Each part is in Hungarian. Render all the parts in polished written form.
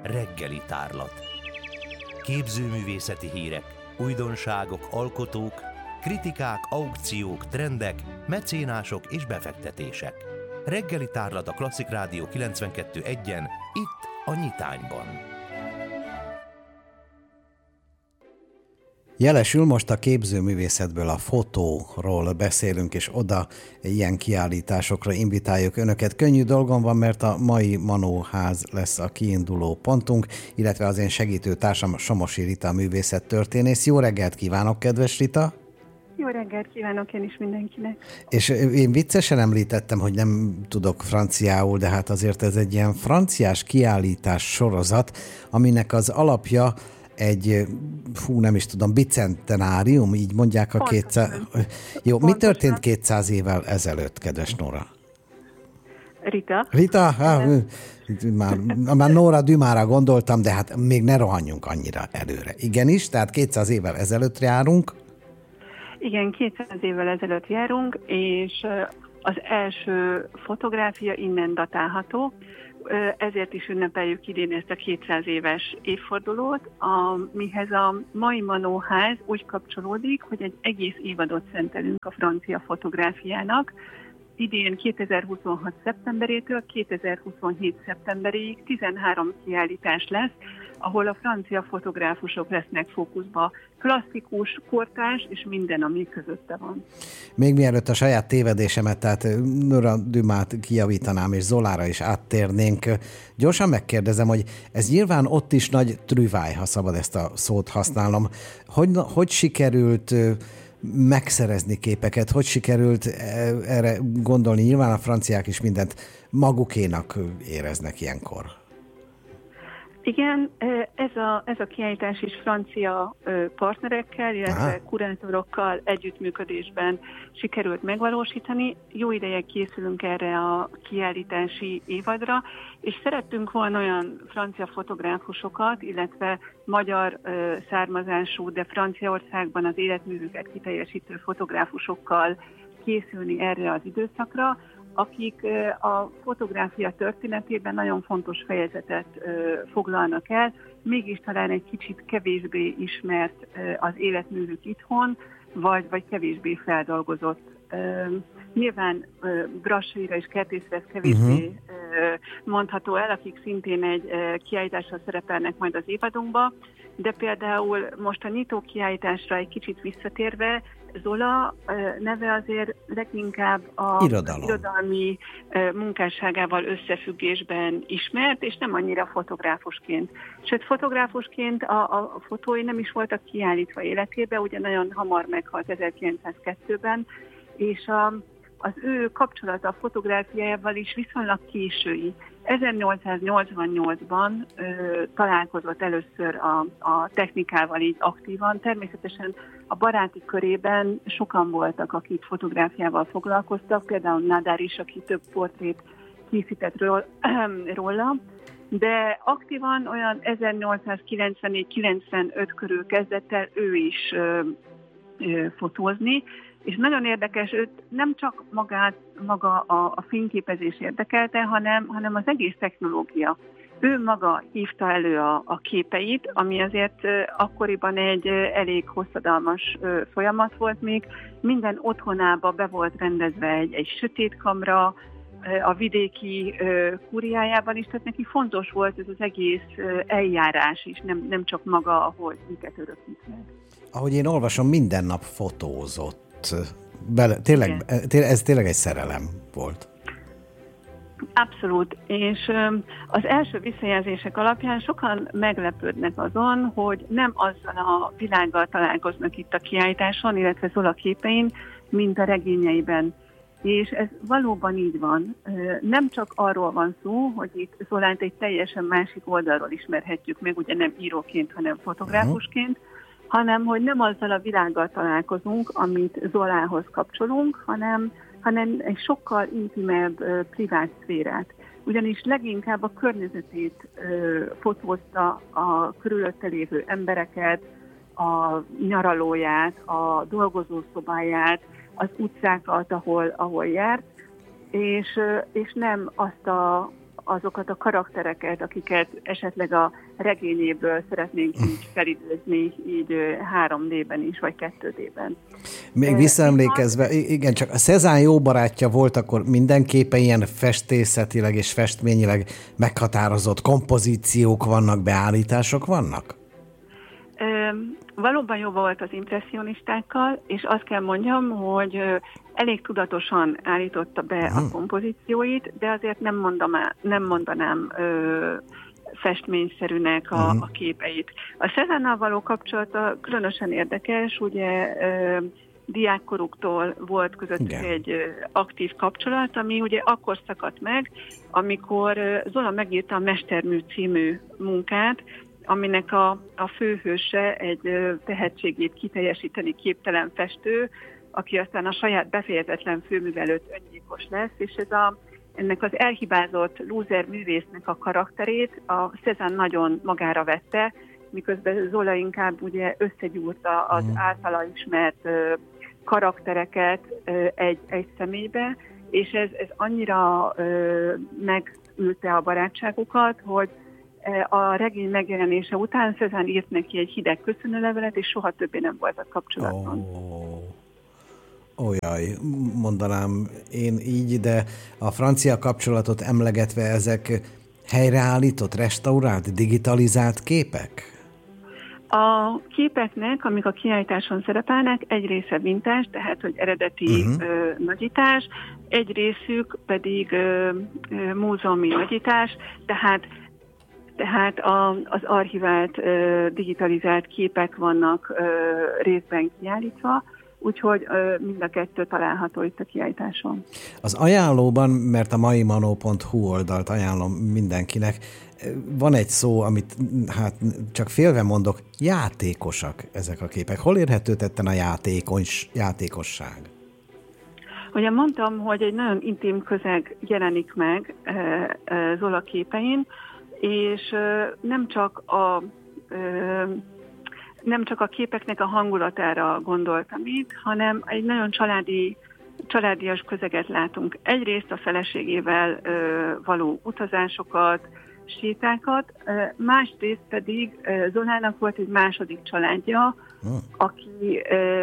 Reggeli tárlat. Képzőművészeti hírek, újdonságok, alkotók, kritikák, aukciók, trendek, mecénások és befektetések. Reggeli tárlat a Klasszik Rádió 92.1-en, itt a Nyitányban. Jelesül most a képzőművészetből, a fotóról beszélünk, és oda ilyen kiállításokra invitáljuk Önöket. Könnyű dolgom van, mert a mai Manóház lesz a kiinduló pontunk, illetve az én segítő társam Somosi Rita, a művészettörténész. Jó reggelt kívánok, kedves Rita! Jó reggelt kívánok én is mindenkinek! És én viccesen említettem, hogy nem tudok franciául, de hát azért ez egy ilyen franciás kiállítás sorozat, aminek az alapja egy, nem is tudom, bicentenárium, így mondják a 200... Jó, mi történt 200 évvel ezelőtt, kedves Nóra? Rita? Rita? Már Nóra Dumára gondoltam, de hát még ne rohanjunk annyira előre. Igenis, tehát 200 évvel ezelőtt járunk. Igen, 200 évvel ezelőtt járunk, és az első fotográfia innen datálható. Ezért is ünnepeljük idén ezt a 200 éves évfordulót, amihez a mai Manóház úgy kapcsolódik, hogy egy egész évadot szentelünk a francia fotográfiának. Idén 2026. szeptemberétől 2027. szeptemberig 13 kiállítás lesz, ahol a francia fotográfusok lesznek fókuszba. Klasszikus, kortárs és minden, ami közötte van. Még mielőtt a saját tévedésemet, tehát Nóra Dumát kijavítanám, és Zolára is áttérnénk, gyorsan megkérdezem, hogy ez nyilván ott is nagy trüváj, ha szabad ezt a szót használnom. Hogy sikerült megszerezni képeket? Hogy sikerült erre gondolni? Nyilván a franciák is mindent magukénak éreznek ilyenkor. Igen, ez a kiállítás is francia partnerekkel, illetve kurátorokkal együttműködésben sikerült megvalósítani. Jó ideje készülünk erre a kiállítási évadra, és szerettünk volna olyan francia fotográfusokat, illetve magyar származású, de Franciaországban az életművüket kiteljesítő fotográfusokkal készülni erre az időszakra, akik a fotográfia történetében nagyon fontos fejezetet foglalnak el, mégis talán egy kicsit kevésbé ismert az életművük itthon, vagy kevésbé feldolgozott. Nyilván Brasserie és Kertészre kevésbé mondható el, akik szintén egy kiállítással szerepelnek majd az évadunkba, de például most a nyitó kiállításra egy kicsit visszatérve, Zola neve azért leginkább a irodalmi munkásságával összefüggésben ismert, és nem annyira fotográfusként. Sőt, fotográfusként a fotói nem is voltak kiállítva életébe, ugye nagyon hamar meghalt 1902-ben, és az ő kapcsolata a fotográfiájával is viszonylag késői. 1888-ban találkozott először a technikával így aktívan. Természetesen a baráti körében sokan voltak, akik fotográfiával foglalkoztak, például Nadar is, aki több portrét készített róla, de aktívan olyan 1894-95 körül kezdett el ő is fotózni, és nagyon érdekes, őt nem csak maga a fényképezés érdekelte, hanem az egész technológia. Ő maga hívta elő a képeit, ami azért akkoriban egy elég hosszadalmas folyamat volt még. Minden otthonába be volt rendezve egy sötét kamra, a vidéki kúriájában is, tehát neki fontos volt ez az egész eljárás is, nem csak maga, ahogy miket örökít meg. Ahogy én olvasom, minden nap fotózott. Ez tényleg egy szerelem volt. Abszolút, és az első visszajelzések alapján sokan meglepődnek azon, hogy nem azzal a világgal találkoznak itt a kiállításon, illetve Zola képein, mint a regényeiben. És ez valóban így van. Nem csak arról van szó, hogy itt Zolát egy teljesen másik oldalról ismerhetjük meg, ugye nem íróként, hanem fotográfusként, hanem hogy nem azzal a világgal találkozunk, amit Zolához kapcsolunk, hanem egy sokkal intimebb privát szférát. Ugyanis leginkább a környezetét fotózta, a körülötte lévő embereket, a nyaralóját, a dolgozószobáját, az utcákat, ahol járt, és nem azt azokat a karaktereket, akiket esetleg a regényéből szeretnénk így felidézni, így 3D-ben is, vagy 2D-ben. Még visszaemlékezve, igen, csak a Cézanne jó barátja volt, akkor mindenképpen ilyen festészetileg és festményileg meghatározott kompozíciók vannak, beállítások vannak? Valóban jó volt az impresszionistákkal, és azt kell mondjam, hogy elég tudatosan állította be a kompozícióit, de azért nem mondanám festményszerűnek a képeit. A Cézannal való kapcsolata különösen érdekes, ugye diákkoruktól volt közöttük egy aktív kapcsolat, ami ugye akkor szakadt meg, amikor Zola megírta a Mestermű című munkát, aminek a főhőse egy tehetségét kiteljesíteni képtelen festő, aki aztán a saját befejezetlen főműve előtt öngyilkos lesz, és ennek az elhibázott lúzer művésznek a karakterét a Cézanne nagyon magára vette, miközben Zola inkább ugye összegyúrta az általa ismert karaktereket egy személybe, és ez annyira megülte a barátságukat, hogy a regény megjelenése után Cézanne írt neki egy hideg köszönőlevelet, és soha többé nem voltak kapcsolatban. Jaj, mondanám én így, de a francia kapcsolatot emlegetve ezek helyreállított, restaurált, digitalizált képek? A képeknek, amik a kiállításon szerepelnek, egy része vintage, tehát hogy eredeti nagyítás, egy részük pedig múzeumi nagyítás, tehát az archivált, digitalizált képek vannak részben kiállítva, úgyhogy mind a kettő található itt a kiállításon. Az ajánlóban, mert a maimanó.hu oldalt ajánlom mindenkinek, van egy szó, amit hát csak félve mondok, játékosak ezek a képek. Hol érhető tetten a játékosság? Ugye mondtam, hogy egy nagyon intim közeg jelenik meg Zola képein, és nem csak a képeknek a hangulatára gondoltam itt, hanem egy nagyon családias közeget látunk. Egyrészt a feleségével való utazásokat, sétákat, másrészt pedig Zolának volt egy második családja, aki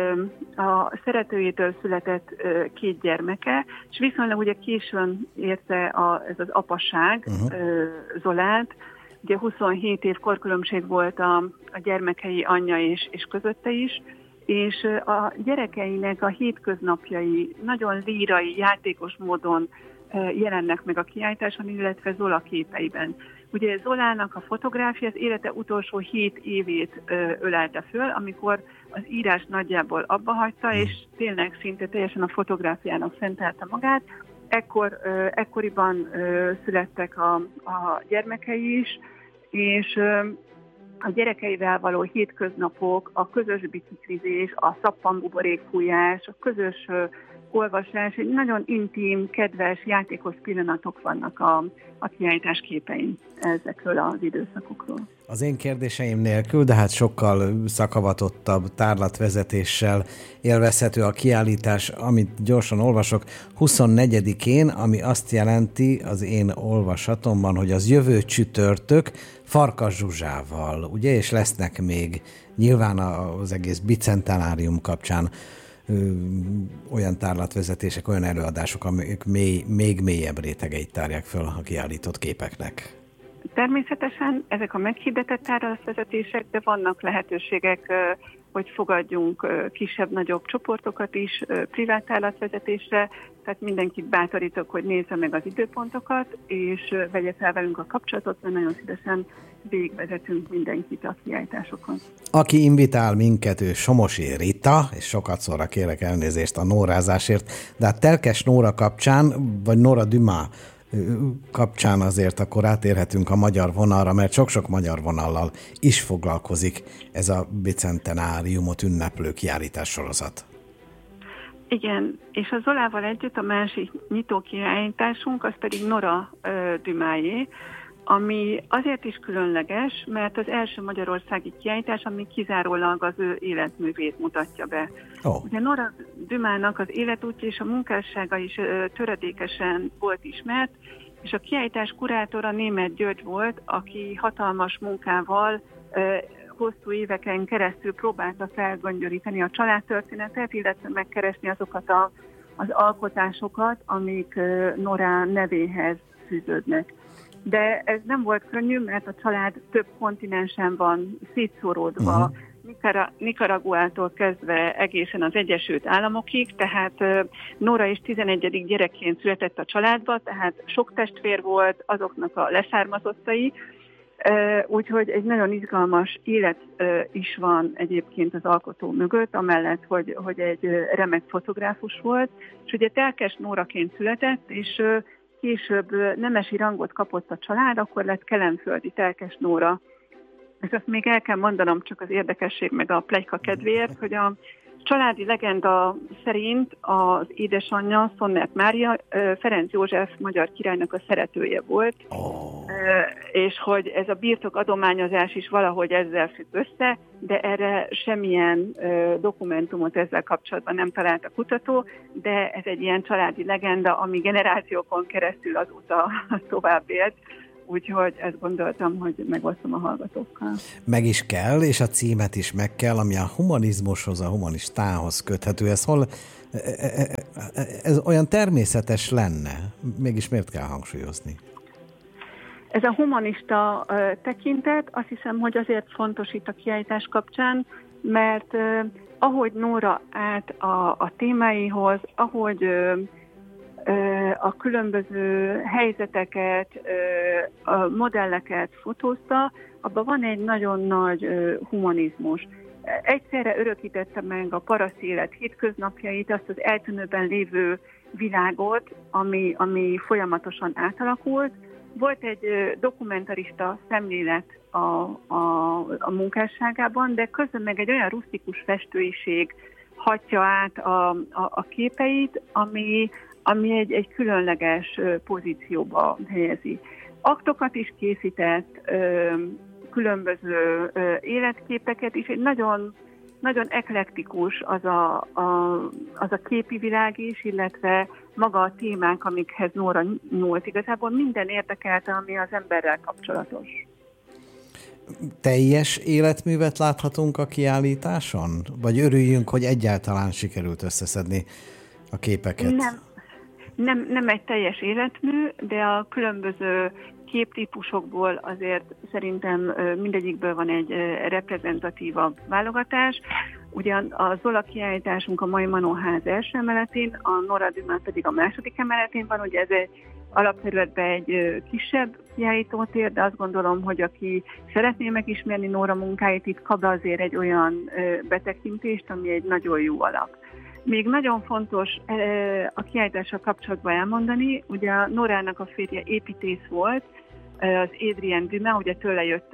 a szeretőjétől született 2 gyermeke, és viszonylag ugye későn érte ez az apaság Zolát. Ugye 27 év korkülönbség volt a gyermekei anyja és közötte is, és a gyerekeinek a hétköznapjai nagyon lírai, játékos módon jelennek meg a kiállításon, illetve Zola képeiben. Ugye Zolának a fotográfia az élete utolsó 7 évét ölelte föl, amikor az írás nagyjából abba hagyta, és tényleg szinte teljesen a fotográfiának szentelte magát. Ekkoriban születtek a gyermekei is, és a gyerekeivel való hétköznapok, a közös biciklizés, a szappanbuborékfújás, a közös olvasás, egy nagyon intim, kedves, játékos pillanatok vannak a kiállítás képein ezekről az időszakokról. Az én kérdéseim nélkül, de hát sokkal szakavatottabb tárlatvezetéssel élvezhető a kiállítás, amit gyorsan olvasok, 24-én, ami azt jelenti az én olvasatomban, hogy az jövő csütörtök Farkas Zsuzsával, ugye, és lesznek még nyilván az egész bicentenárium kapcsán olyan tárlatvezetések, olyan előadások, amik még mélyebb rétegeit tárják föl a kiállított képeknek. Természetesen ezek a meghirdetett tárlatvezetések, de vannak lehetőségek, hogy fogadjunk kisebb-nagyobb csoportokat is privát tárlatvezetésre, tehát mindenkit bátorítok, hogy nézze meg az időpontokat, és vegye fel velünk a kapcsolatot, mert nagyon szívesen végigvezetünk mindenkit a kiállításokon. Aki invitál minket, ő Somosi Rita, és sokat szorra kérek elnézést a nórázásért, de hát Telkes Nóra kapcsán, vagy Nora Dumas kapcsán azért akkor átérhetünk a magyar vonalra, mert sok-sok magyar vonallal is foglalkozik ez a bicentenáriumot ünneplő kiállítás sorozat. Igen, és a Zolával együtt a másik nyitó kiállításunk, az pedig Nora Dumasé, ami azért is különleges, mert az első magyarországi kiállítás, ami kizárólag az ő életművét mutatja be. Ugye Nora Dumasnak az életútja és a munkássága is töredékesen volt ismert, és a kiállítás kurátora Németh György volt, aki hatalmas munkával hosszú éveken keresztül próbálta felgöngyöríteni a családtörténetet, illetve megkeresni azokat az alkotásokat, amik Nora nevéhez fűződnek. De ez nem volt könnyű, mert a család több kontinensen van szétszóródva, Nicaraguától kezdve egészen az Egyesült Államokig, tehát Nora is 11. gyerekként született a családba, tehát sok testvér volt, azoknak a leszármazottai, úgyhogy egy nagyon izgalmas élet is van egyébként az alkotó mögött, amellett, hogy egy remek fotográfus volt, és ugye Telkes Nóraként született, és később nemesi rangot kapott a család, akkor lett kelenföldi Telkes Nóra. És azt még el kell mondanom, csak az érdekesség meg a pletyka kedvéért, hogy a családi legenda szerint az édesanyja, Szonnert Mária, Ferenc József magyar királynak a szeretője volt, és hogy ez a birtok adományozás is valahogy ezzel függ össze, de erre semmilyen dokumentumot ezzel kapcsolatban nem talált a kutató, de ez egy ilyen családi legenda, ami generációkon keresztül azóta tovább élt. Úgyhogy ezt gondoltam, hogy megosztom a hallgatókkal. Meg is kell, és a címet is meg kell, ami a humanizmushoz, a humanistához köthető. Ez olyan természetes lenne. Mégis miért kell hangsúlyozni? Ez a humanista tekintet azt hiszem, hogy azért fontos itt a kiállítás kapcsán, mert ahogy Nora állt a témáihoz, ahogy a különböző helyzeteket, a modelleket fotózta, abban van egy nagyon nagy humanizmus. Egyszerre örökítette meg a paraszt élet hétköznapjait, azt az eltűnőben lévő világot, ami folyamatosan átalakult. Volt egy dokumentarista szemlélet a munkásságában, de közben meg egy olyan rusztikus festőiség hatja át a képeit, ami egy különleges pozícióba helyezi. Aktokat is készített, különböző életképeket is, egy nagyon, nagyon eklektikus az a képi világ is, illetve maga a témák, amikhez Nora nyúlt. Igazából minden érdekelte, ami az emberrel kapcsolatos. Teljes életművet láthatunk a kiállításon? Vagy örüljünk, hogy egyáltalán sikerült összeszedni a képeket? Nem egy teljes életmű, de a különböző képtípusokból azért szerintem mindegyikből van egy reprezentatívabb válogatás. Ugyan a Zola kiállításunk a Mai Manóház első emeletén, a Nora Dumá pedig a második emeletén van, ugye ez egy alapterületben egy kisebb kiállítótér, de azt gondolom, hogy aki szeretné megismerni Nora munkáit, itt kap azért egy olyan betekintést, ami egy nagyon jó alap. Még nagyon fontos a kiállítással kapcsolatban elmondani, ugye a Norának a férje építész volt, az Adrien Dumá, ugye tőle jött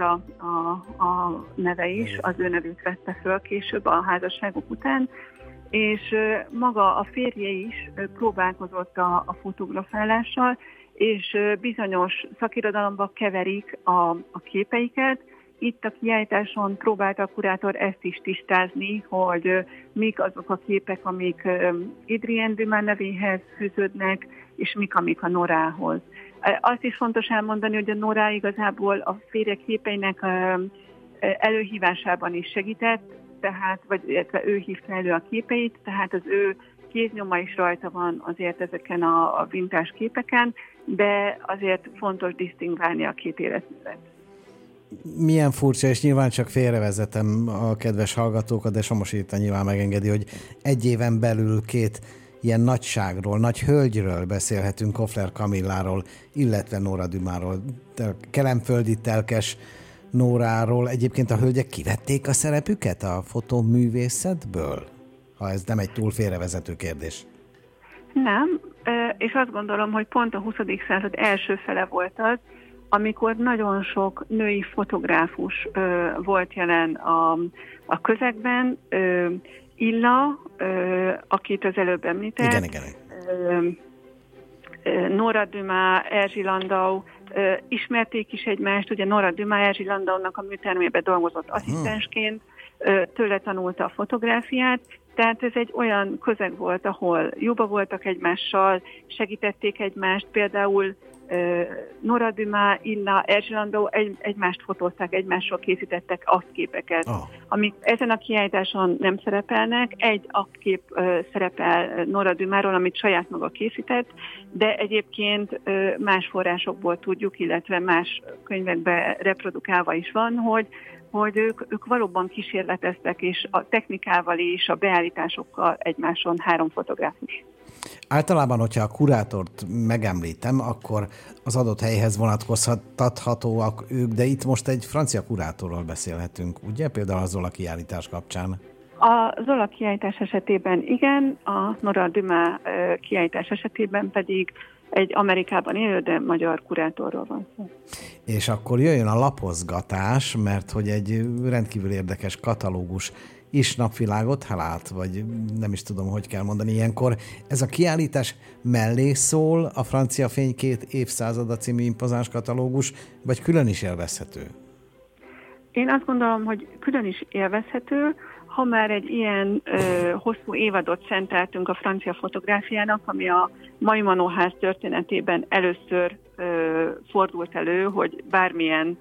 a neve is, az ő nevét vette föl később a házasságok után, és maga a férje is próbálkozott a fotografálással, és bizonyos szakirodalomba keverik a képeiket. Itt a kiállításon próbálta a kurátor ezt is tisztázni, hogy mik azok a képek, amik Adrien Dumá nevéhez fűződnek, és mik, amik a Norához. Azt is fontos elmondani, hogy a Nora igazából a férje képeinek előhívásában is segített, illetve ő hívta elő a képeit, tehát az ő kéznyoma is rajta van azért ezeken a vintage képeken, de azért fontos disztingválni a két életművet. Milyen furcsa, és nyilván csak félrevezetem a kedves hallgatókat, de Somosi Ritta nyilván megengedi, hogy egy éven belül két ilyen nagyságról, nagy hölgyről beszélhetünk, Koffler Kamilláról, illetve Nora Dumáról, kelenföldi Telkes Nóráról. Egyébként a hölgyek kivették a szerepüket a fotóművészetből? Ha ez nem egy túl félrevezető kérdés. Nem, és azt gondolom, hogy pont a 20. század első fele volt az, amikor nagyon sok női fotográfus volt jelen a közegben. Illa, akit az előbb említett, igen. Nora Dumá, Erzsi Landau, ismerték is egymást, ugye Nora Dumá Erzsi Landaunak a műtermében dolgozott asszisztensként, tőle tanulta a fotográfiát, tehát ez egy olyan közeg volt, ahol jóba voltak egymással, segítették egymást, például Nora Dumas, Illa, Erzsé Landau egymást fotózták, egymásról készítettek aktképeket, amik ezen a kiállításon nem szerepelnek. Egy aktkép szerepel Nora Dumasról, amit saját maga készített, de egyébként más forrásokból tudjuk, illetve más könyvekben reprodukálva is van, hogy ők valóban kísérleteztek, és a technikával és a beállításokkal egymáson 3 fotográfus. Általában, hogyha a kurátort megemlítem, akkor az adott helyhez vonatkoztathatóak ők, de itt most egy francia kurátorról beszélhetünk, ugye? Például a Zola kiállítás kapcsán. A Zola kiállítás esetében igen, a Nora Dumas kiállítás esetében pedig egy Amerikában élő, de magyar kurátorról van szó. És akkor jöjjön a lapozgatás, mert hogy egy rendkívül érdekes katalógus is napvilágot talált, vagy nem is tudom, hogy kell mondani ilyenkor. Ez a kiállítás mellé szól a Francia fény 2 évszázada című impozáns katalógus, vagy külön is élvezhető? Én azt gondolom, hogy külön is élvezhető, ha már egy ilyen hosszú évadot szenteltünk a francia fotográfiának, ami a Mai Manóház történetében először fordult elő, hogy bármilyen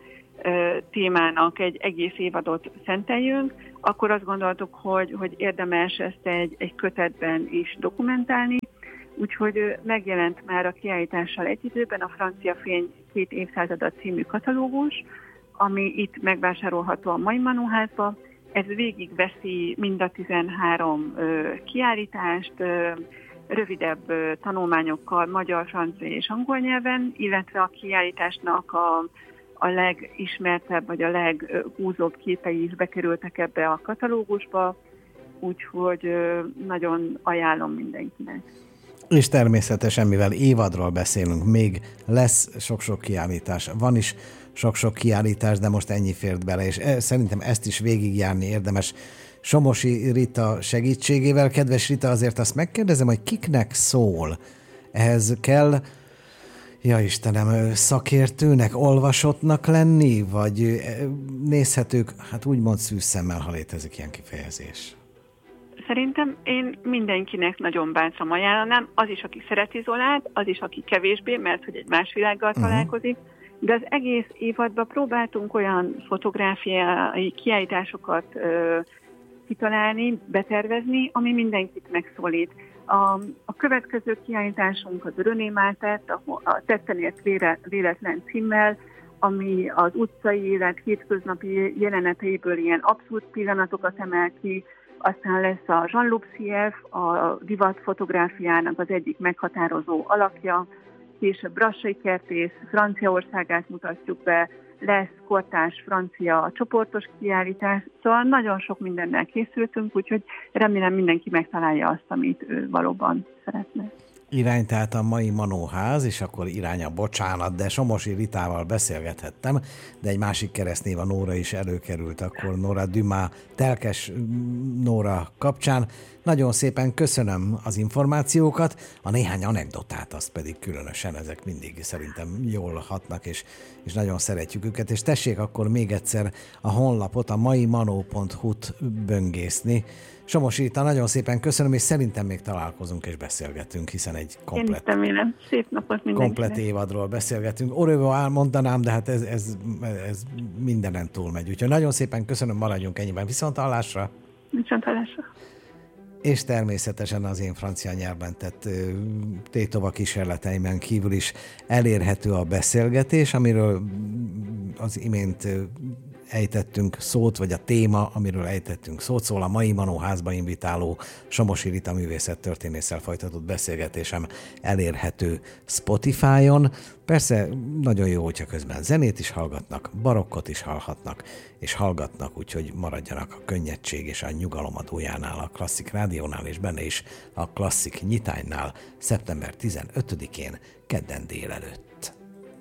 témának egy egész évadot szenteljünk, akkor azt gondoltuk, hogy érdemes ezt egy kötetben is dokumentálni, úgyhogy megjelent már a kiállítással egy időben a Francia fény 2 évszázada című katalógus, ami itt megvásárolható a Mai Manóházba. Ez végigveszi mind a 13 kiállítást, rövidebb tanulmányokkal magyar, francia és angol nyelven, illetve a kiállításnak a legismertebb, vagy a leghúzóbb képei is bekerültek ebbe a katalógusba, úgyhogy nagyon ajánlom mindenkinek. És természetesen, mivel évadról beszélünk, még lesz sok-sok kiállítás. Van is sok-sok kiállítás, de most ennyi fért bele, és szerintem ezt is végigjárni érdemes Somosi Rita segítségével. Kedves Rita, azért azt megkérdezem, hogy kiknek szól? Ehhez kell, ja Istenem, szakértőnek, olvasottnak lenni, vagy nézhetők, hát úgymond szűz szemmel, ha létezik ilyen kifejezés? Szerintem én mindenkinek nagyon bátran ajánlanám, az is, aki szereti Zolát, az is, aki kevésbé, mert hogy egy más világgal találkozik, de az egész évadban próbáltunk olyan fotográfiai kiállításokat kitalálni, betervezni, ami mindenkit megszólít. A következő kiállításunk az René Máltett, a Tetten ért véletlen címmel, ami az utcai élet hétköznapi jeleneteiből ilyen abszurd pillanatokat emel ki. Aztán lesz a Jean-Luc Sieff, a divatfotográfiának az egyik meghatározó alakja, később Brassai kertész Franciaországát mutatjuk be, lesz kortárs francia csoportos kiállítás, szóval nagyon sok mindennel készültünk, úgyhogy remélem mindenki megtalálja azt, amit ő valóban szeretne. Irány tehát a Mai Manóház, és akkor irány a bocsánat, de Somosi Ritával beszélgethettem, de egy másik keresztnév, a Nóra is előkerült, akkor Nora Dumas, Telkes Nóra kapcsán. Nagyon szépen köszönöm az információkat, a néhány anekdotát, azt pedig különösen, ezek mindig szerintem jól hatnak, és nagyon szeretjük őket, és tessék akkor még egyszer a honlapot, a maimanó.hu-t böngészni. Somosi Rita, nagyon szépen köszönöm, és szerintem még találkozunk és beszélgetünk, hiszen egy szép napot komplet évadról beszélgetünk. Orővel mondanám, de hát ez mindenen túlmegy. Úgyhogy nagyon szépen köszönöm, maradjunk ennyiben. Viszonthallásra! Viszonthallásra! És természetesen az én francia nyelvben tett tétova kísérleteimen kívül is elérhető a beszélgetés, amiről az imént ejtettünk szót, vagy a téma, amiről ejtettünk szót, szól a Mai Manóházba invitáló Somosi Rita művészettörténésszel folytatott beszélgetésem elérhető Spotify-on. Persze nagyon jó, hogyha közben zenét is hallgatnak, barokkot is hallhatnak, és hallgatnak, úgyhogy maradjanak a könnyedség és a nyugalom adójánál, a Klasszik Rádiónál, és benne is a Klasszik Nyitánynál szeptember 15-én kedden délelőtt.